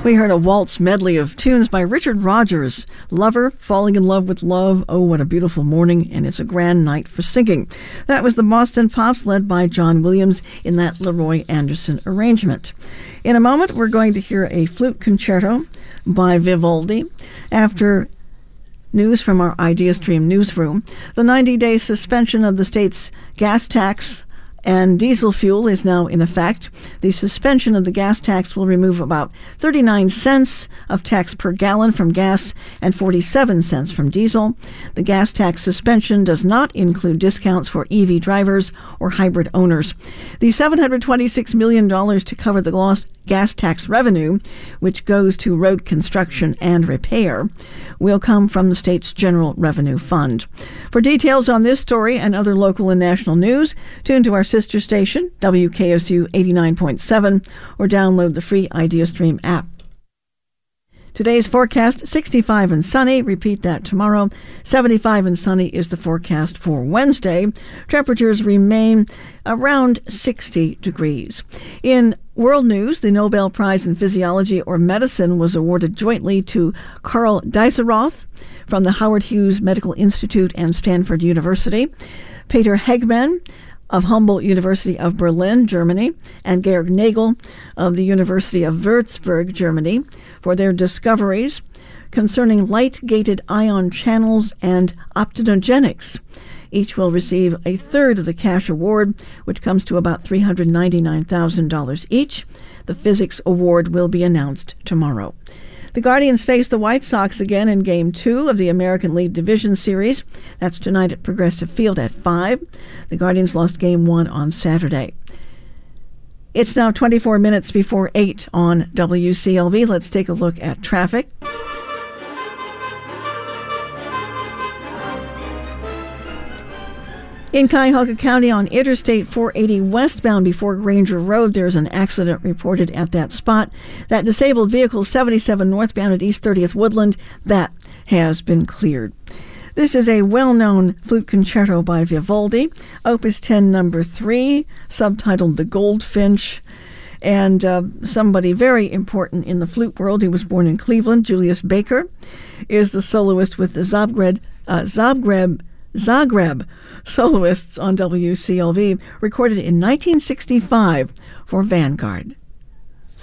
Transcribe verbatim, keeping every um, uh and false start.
We heard a waltz medley of tunes by Richard Rodgers. Lover, Falling in Love with Love, Oh, What a Beautiful Morning, and It's a Grand Night for Singing. That was the Boston Pops led by John Williams in that Leroy Anderson arrangement. In a moment, we're going to hear a flute concerto by Vivaldi. After news from our IdeaStream newsroom, the ninety-day suspension of the state's gas tax and diesel fuel is now in effect. The suspension of the gas tax will remove about thirty-nine cents of tax per gallon from gas and forty-seven cents from diesel. The gas tax suspension does not include discounts for E V drivers or hybrid owners. The seven hundred twenty-six million dollars to cover the lost gas tax revenue, which goes to road construction and repair, will come from the state's General Revenue Fund. For details on this story and other local and national news, tune to our sister station, W K S U eighty-nine point seven, or download the free IdeaStream app. Today's forecast, sixty-five and sunny. Repeat that tomorrow. seventy-five and sunny is the forecast for Wednesday. Temperatures remain around sixty degrees. In world news, the Nobel Prize in Physiology or Medicine was awarded jointly to Karl Dieseroth from the Howard Hughes Medical Institute and Stanford University, Peter Hegman of Humboldt University of Berlin, Germany, and Georg Nagel of the University of Würzburg, Germany, for their discoveries concerning light-gated ion channels and optogenetics. Each will receive a third of the cash award, which comes to about three hundred ninety-nine thousand dollars each. The physics award will be announced tomorrow. The Guardians face the White Sox again in Game two of the American League Division Series. That's tonight at Progressive Field at five. The Guardians lost Game one on Saturday. It's now twenty-four minutes before eight on W C L V. Let's take a look at traffic. In Cuyahoga County on Interstate four eighty westbound before Granger Road, there's an accident reported at that spot. That disabled vehicle seventy-seven northbound at East thirtieth Woodland, that has been cleared. This is a well-known flute concerto by Vivaldi, Opus ten number three, subtitled The Goldfinch. And uh, somebody very important in the flute world, he was born in Cleveland, Julius Baker, is the soloist with the Zagreb, uh, Zagreb, Zagreb soloists on W C L V, recorded in nineteen sixty-five for Vanguard.